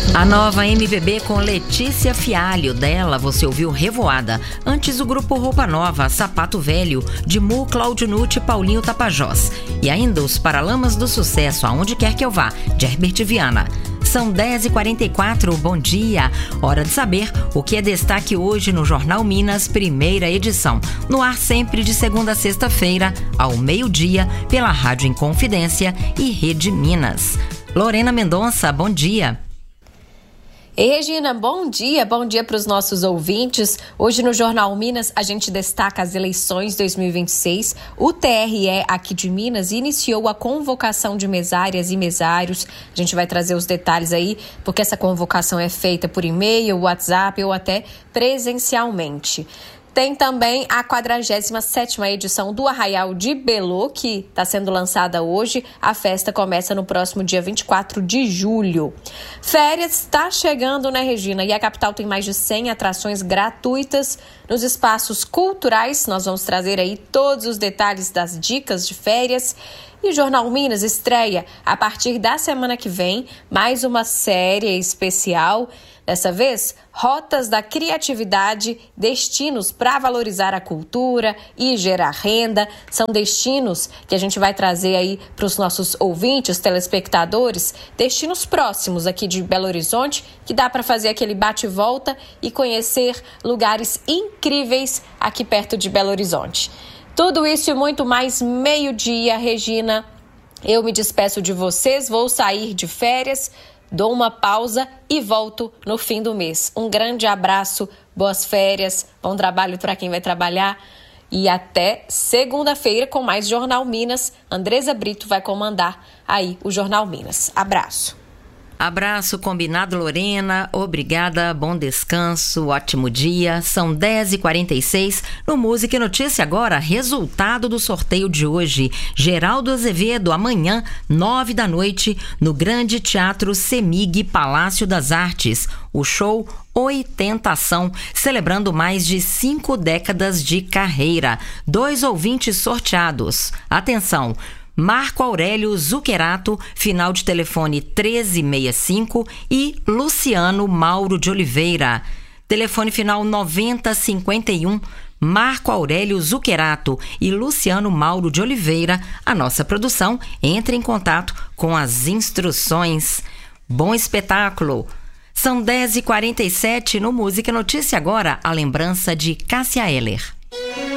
A nova MPB com Letícia Fialho, dela você ouviu Revoada. Antes o grupo Roupa Nova, Sapato Velho, de Mu, Cláudio Nutti e Paulinho Tapajós. E ainda os Paralamas do Sucesso, Aonde Quer Que Eu Vá, de Herbert Viana. São 10h44, bom dia. Hora de saber o que é destaque hoje no Jornal Minas, primeira edição. No ar sempre de segunda a sexta-feira, ao meio-dia, pela Rádio Inconfidência e Rede Minas. Lorena Mendonça, bom dia. Ei, Regina, bom dia para os nossos ouvintes. Hoje no Jornal Minas a gente destaca as eleições 2026. O TRE aqui de Minas iniciou a convocação de mesárias e mesários. A gente vai trazer os detalhes aí, porque essa convocação é feita por e-mail, WhatsApp ou até presencialmente. Tem também a 47ª edição do Arraial de Belô, que está sendo lançada hoje. A festa começa no próximo dia 24 de julho. Férias está chegando, né, Regina? E a capital tem mais de 100 atrações gratuitas nos espaços culturais. Nós vamos trazer aí todos os detalhes das dicas de férias. E o Jornal Minas estreia, a partir da semana que vem, mais uma série especial. Dessa vez, Rotas da Criatividade, destinos para valorizar a cultura e gerar renda. São destinos que a gente vai trazer aí para os nossos ouvintes, telespectadores, destinos próximos aqui de Belo Horizonte, que dá para fazer aquele bate-volta e conhecer lugares incríveis aqui perto de Belo Horizonte. Tudo isso e muito mais, meio-dia, Regina. Eu me despeço de vocês, vou sair de férias, dou uma pausa e volto no fim do mês. Um grande abraço, boas férias, bom trabalho para quem vai trabalhar e até segunda-feira com mais Jornal Minas. Andresa Brito vai comandar aí o Jornal Minas. Abraço. Abraço combinado, Lorena. Obrigada, bom descanso, ótimo dia. São 10h46. No Música e Notícia agora, resultado do sorteio de hoje. Geraldo Azevedo, amanhã, 9 da noite, no Grande Teatro Semig, Palácio das Artes. O show Oitentação, celebrando mais de 5 décadas de carreira. 2 ouvintes sorteados. Atenção! Marco Aurélio Zuquerato, final de telefone 1365, e Luciano Mauro de Oliveira, telefone final 9051. Marco Aurélio Zuquerato e Luciano Mauro de Oliveira. A nossa produção entra em contato com as instruções. Bom espetáculo! São 10h47 no Música Notícia agora, a lembrança de Cássia Eller.